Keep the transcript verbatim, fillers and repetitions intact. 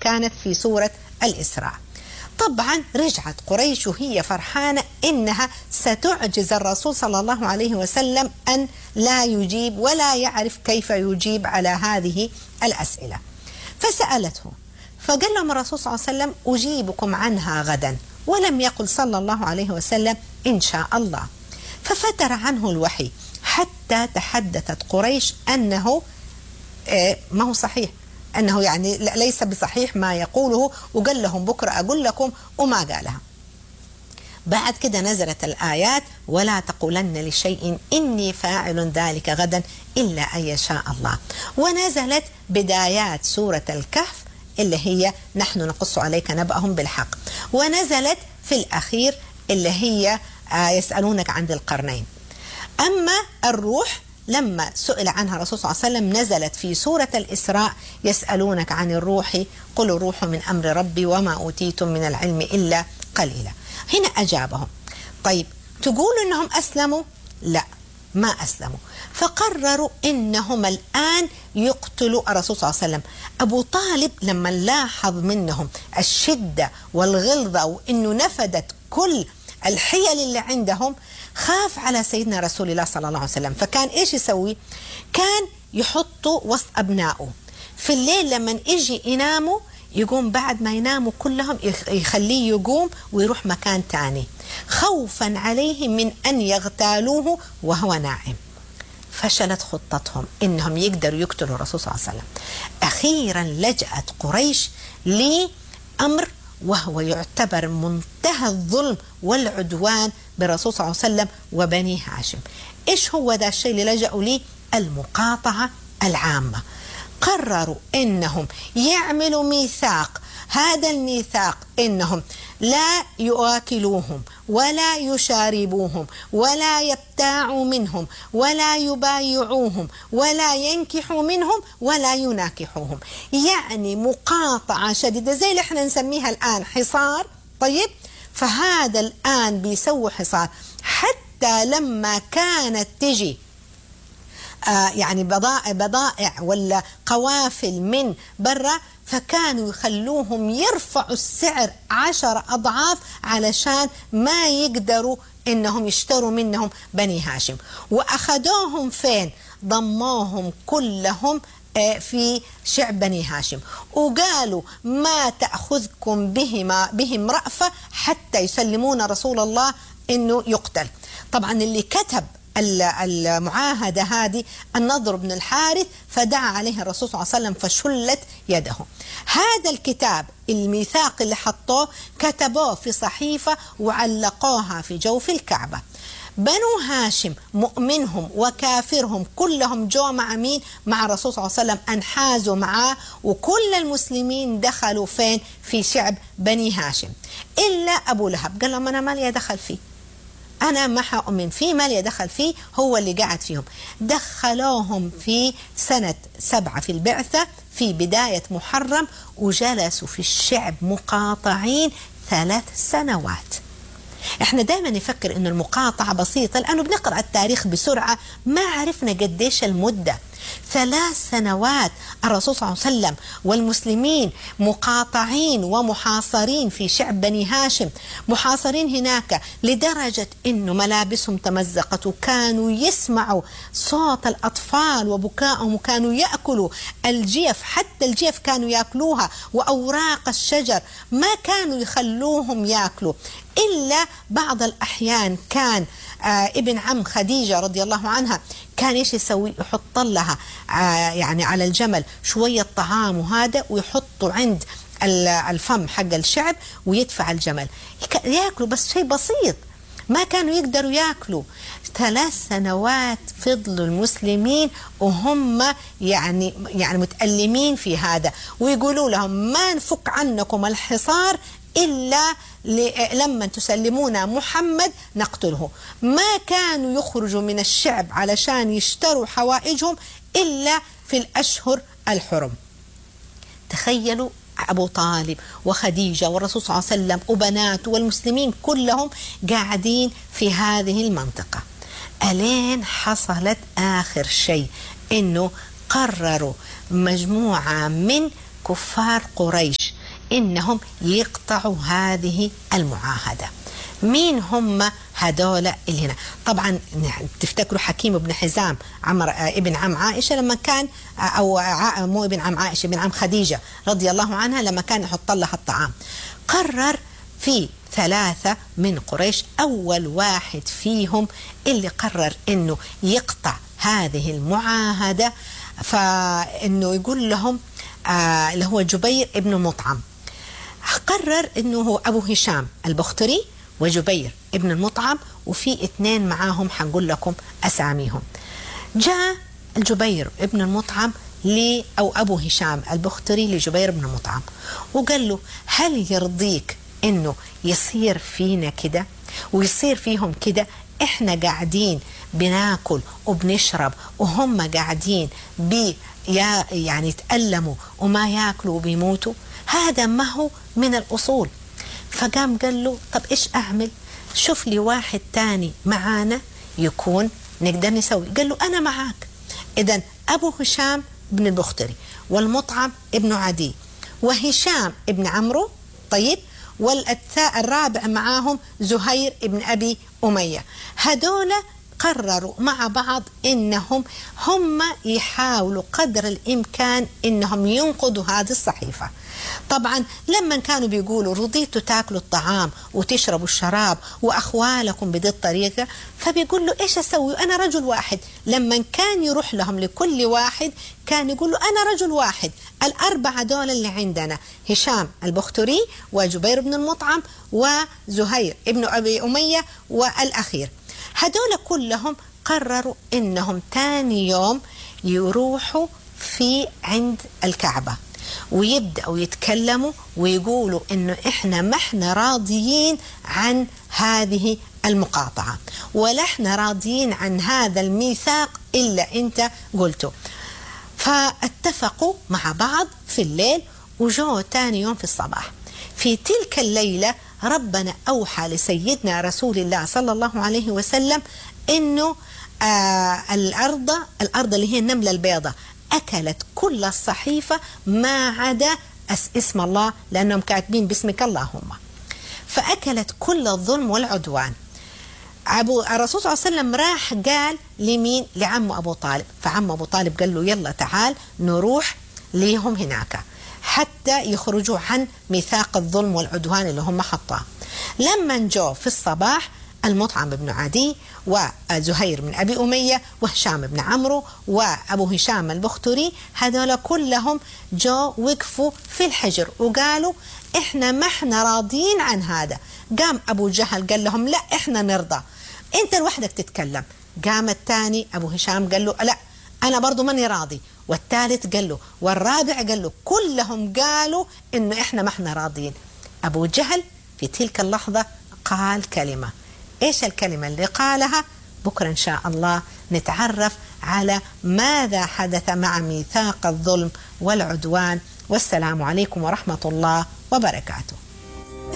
كانت في سورة الإسراء. طبعا رجعت قريش وهي فرحانة إنها ستعجز الرسول صلى الله عليه وسلم أن لا يجيب ولا يعرف كيف يجيب على هذه الأسئلة، فسألته فقال لهم الرسول صلى الله عليه وسلم أجيبكم عنها غدا، ولم يقل صلى الله عليه وسلم إن شاء الله. ففتر عنه الوحي حتى تحدثت قريش أنه ما هو صحيح، أنه يعني ليس بصحيح ما يقوله، وقال لهم بكرة أقول لكم وما قالها. بعد كده نزلت الآيات ولا تقولن لشيء إني فاعل ذلك غدا إلا أن يشاء الله، ونزلت بدايات سورة الكهف اللي هي نحن نقص عليك نبأهم بالحق، ونزلت في الأخير اللي هي يسألونك عن ذي القرنين. أما الروح لما سئل عنها الرسول صلى الله عليه وسلم نزلت في سورة الإسراء يسألونك عن الروح قل الروح من أمر ربي وما أوتيتم من العلم إلا قليلا. هنا أجابهم طيب تقولوا إنهم أسلموا؟ لا ما أسلموا، فقرروا إنهم الآن يقتلوا الرسول صلى الله عليه وسلم. أبو طالب لما لاحظ منهم الشدة والغلظة وإنه نفدت كل الحيل اللي عندهم خاف على سيدنا رسول الله صلى الله عليه وسلم، فكان إيش يسوي؟ كان يحطوا وسط أبنائه في الليل لما يجي يناموا، يقوم بعد ما يناموا كلهم يخليه يقوم ويروح مكان تاني خوفا عليه من أن يغتالوه وهو نائم. فشلت خطتهم إنهم يقدروا يقتلوا الرسول صلى الله عليه وسلم. أخيرا لجأت قريش لأمر وهو يعتبر منتهى الظلم والعدوان بالرسول صلى الله عليه وسلم وبني هاشم. إيش هو ذا الشيء اللي لجأوا ليه؟ المقاطعة العامة. قرروا إنهم يعملوا ميثاق، هذا الميثاق إنهم لا يؤكلوهم ولا يشاربوهم ولا يبتاعوا منهم ولا يبايعوهم ولا ينكحوا منهم ولا يناكحوهم، يعني مقاطعة شديدة زي اللي احنا نسميها الآن حصار. طيب فهذا الآن بيسووا حصار، حتى لما كانت تجي آه يعني بضائع, بضائع ولا قوافل من برا فكانوا يخلوهم يرفعوا السعر عشر أضعاف علشان ما يقدروا إنهم يشتروا منهم بني هاشم. وأخذوهم فين؟ ضموهم كلهم في شعب بني هاشم، وقالوا ما تأخذكم بهما بهم رأفة حتى يسلمون رسول الله إنه يقتل. طبعا اللي كتب المعاهدة هذه النضر بن الحارث، فدعا عليه الرسول صلى الله عليه وسلم فشلت يده. هذا الكتاب الميثاق اللي حطوه كتبوه في صحيفة وعلقوها في جوف الكعبة. بنو هاشم مؤمنهم وكافرهم كلهم جو مع مين؟ مع الرسول صلى الله عليه وسلم، انحازوا معاه، وكل المسلمين دخلوا فين؟ في شعب بني هاشم إلا أبو لهب. قال لهم أنا ما لي دخل فيه، أنا ما حأؤمن فيه، ما لي دخل فيه، هو اللي قاعد فيهم. دخلوهم في سنة سبعة في البعثة في بداية محرم، وجلسوا في الشعب مقاطعين ثلاث سنوات. احنا دائما نفكر انه المقاطعة بسيطة لأنه بنقرأ التاريخ بسرعة، ما عرفنا قديش المدة. ثلاث سنوات الرسول صلى الله عليه وسلم والمسلمين مقاطعين ومحاصرين في شعب بني هاشم، محاصرين هناك لدرجة انه ملابسهم تمزقت، وكانوا يسمعوا صوت الأطفال وبكائهم، وكانوا يأكلوا الجيف، حتى الجيف كانوا يأكلوها، وأوراق الشجر ما كانوا يخلوهم يأكلوا إلا بعض الأحيان. كان آه ابن عم خديجة رضي الله عنها كان إيش يسوي؟ يحط لها آه يعني على الجمل شوية طعام وهذا، ويحطوا عند الفم حق الشعب ويدفع الجمل يأكلوا، بس شيء بسيط ما كانوا يقدروا يأكلوا. ثلاث سنوات فضلوا المسلمين وهم يعني يعني متألمين في هذا، ويقولوا لهم ما نفك عنكم الحصار إلا لما تسلمونا محمد نقتله. ما كانوا يخرجوا من الشعب علشان يشتروا حوائجهم إلا في الأشهر الحرم. تخيلوا أبو طالب وخديجة والرسول صلى الله عليه وسلم وبناته والمسلمين كلهم قاعدين في هذه المنطقة. ألين حصلت آخر شيء إنه قرروا مجموعة من كفار قريش إنهم يقطعوا هذه المعاهدة. مين هم هدول اللي هنا؟ طبعا تفتكروا حكيم بن حزام عمر ابن عم عائشة لما كان، أو مو ابن عم عائشة، ابن عم خديجة رضي الله عنها، لما كان يحط لها الطعام قرر في ثلاثة من قريش، أول واحد فيهم اللي قرر إنه يقطع هذه المعاهدة، فإنه يقول لهم آه اللي هو جبير ابن مطعم. قرر إنه هو أبو هشام البختري وجبير ابن المطعم، وفي اثنين معاهم حنقول لكم أساميهم. جاء الجبير ابن المطعم لي أو أبو هشام البختري لجبير ابن المطعم وقال له: هل يرضيك إنه يصير فينا كده ويصير فيهم كده؟ إحنا قاعدين بناكل وبنشرب وهم قاعدين بي يعني يتألموا وما ياكلوا وبيموتوا. هذا ما هو من الأصول. فقام قال له: طب إيش أعمل؟ شوف لي واحد تاني معانا يكون نقدر نسوي. قال له: أنا معاك. إذن أبو هشام بن البختري والمطعم ابن عدي وهشام ابن عمرو، طيب، والرابع معاهم زهير ابن أبي أمية، هدول قرروا مع بعض إنهم هم يحاولوا قدر الإمكان إنهم ينقضوا هذه الصحيفة. طبعا لما كانوا بيقولوا: رضيتوا تاكلوا الطعام وتشربوا الشراب وأخوالكم بهذه الطريقة، فبيقول له: إيش أسوي؟ أنا رجل واحد. لما كان يروح لهم لكل واحد كان يقول له: أنا رجل واحد. الأربعة دول اللي عندنا هشام البختري وجبير بن المطعم وزهير ابن أبي أمية والأخير، هدول كلهم قرروا إنهم تاني يوم يروحوا في عند الكعبة ويبدأوا يتكلموا ويقولوا إنه إحنا ما إحنا راضيين عن هذه المقاطعة، ولا إحنا راضيين عن هذا الميثاق إلا أنت قلته. فاتفقوا مع بعض في الليل وجوا تاني يوم في الصباح. في تلك الليلة ربنا أوحى لسيدنا رسول الله صلى الله عليه وسلم إنه آه الأرض الأرض اللي هي النملة البيضاء أكلت كل الصحيفة ما عدا اسم الله، لأنهم كاتبين باسمك اللهم، فأكلت كل الظلم والعدوان. أبو الرسول صلى الله عليه وسلم راح قال لمين؟ لعم أبو طالب. فعم أبو طالب قال له: يلا تعال نروح ليهم هناك حتى يخرجوا عن ميثاق الظلم والعدوان اللي هم حطاه. لما جو في الصباح المطعم بن عدي وزهير بن أبي أمية وهشام بن عمرو وأبو هشام البختري، هذول كلهم جو وقفوا في الحجر وقالوا: إحنا ما إحنا راضين عن هذا. قام أبو جهل قال لهم: لا إحنا نرضى، أنت لوحدك تتكلم. قام الثاني أبو هشام قال له: لا أنا برضو ماني راضي، والثالث قال له، والرابع قال له، كلهم قالوا إنه إحنا ما إحنا راضين. أبو جهل في تلك اللحظة قال كلمة. إيش الكلمة اللي قالها؟ بكرة إن شاء الله نتعرف على ماذا حدث مع ميثاق الظلم والعدوان. والسلام عليكم ورحمة الله وبركاته.